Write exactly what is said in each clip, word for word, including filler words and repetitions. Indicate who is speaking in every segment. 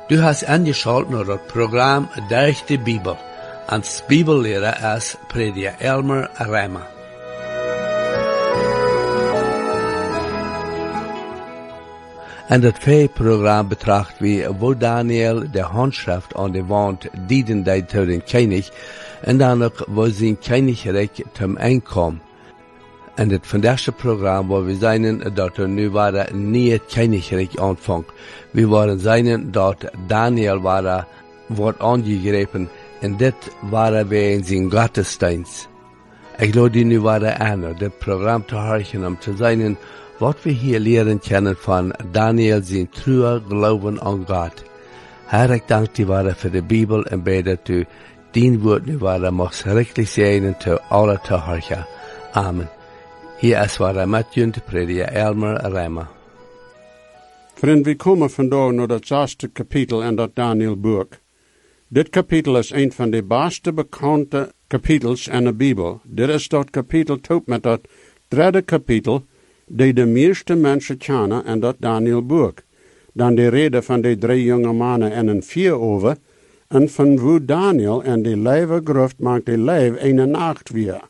Speaker 1: Du hast angeschaltet naar het programma Durch de Bibel. Als Bibellehrer is prediker Elmer Reimer. En dat programma betracht wie wo Daniel de handschrift aan de wand dienen deed tot den König en dan ook wo zijn Königreich zum Einkommen. En het vandaagse programma waar we zijn dat er nu waren niet het Königreich aanvangt. We waren zijn dat Daniel waren, wordt aangegrepen en dit waren we in zijn Gottesdienst. Ik laat die nu waren aan, dit programma te horen om te zijn wat we hier leren kennen van Daniel zijn trouwe geloven aan God. Herr, ik dank die waren voor de Bibel en bid dat u dien woord nu waren mag richtig zijn te alle te horen. Amen. Hier is waar met jullie prediker Elmer Reimer.
Speaker 2: Vriend, we komen vandaag naar het zesde kapitel in dat Daniel-boek. Dit kapitel is een van de beste bekende kapitels in de Bijbel. Dit is dat kapitel tot met dat derde kapitel, die de meeste mensen kennen in dat Daniel-boek. Dan de reden van de drie jonge mannen en een vier over, en van hoe Daniel in de leeuwengroft maakt de leeuw een nacht weer.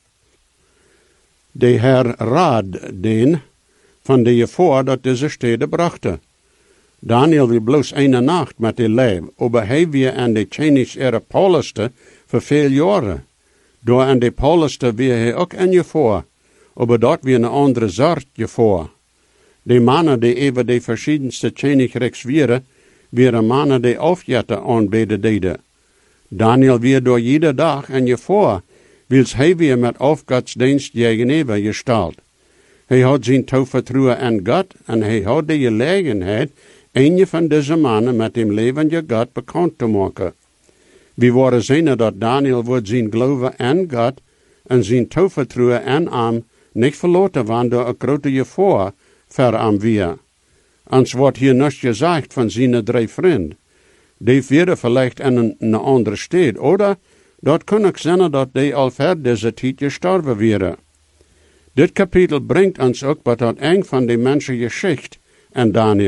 Speaker 2: De Heer raad den van de voor dat deze steden brachten. Daniel wil bloos een nacht met de leeuw, aber hij weer aan de Chinese ere Pauluste voor veel jaren. Door aan de Pauluste weer hij ook in je voor, aber dat weer een andere soort je voor. De mannen die even de verschiedenste Chinese wieren, weer mannen die afjetten aanbeden deden. Daniel weer door jede dag in je voor, wils hij weer met afgodsdienst tegenover gesteld. Hij had zijn toevertrouwen aan God en hij had de gelegenheid een van deze mannen met dem levende God bekend te maken. We waren zien dat Daniel wordt zijn geloven aan God en zijn toevertrouwen aan hem niet verloten waren door een grote gevaar voor hem weer. Ons wordt hier niets gezegd van zijn drie vrienden. Die werden vielleicht in een, een andere stad, oder? Dat kan ook zijn dat die al ver deze tijd gestorven waren. Dit kapitel brengt ons ook bij dat een van de mensen geschicht en Daniel.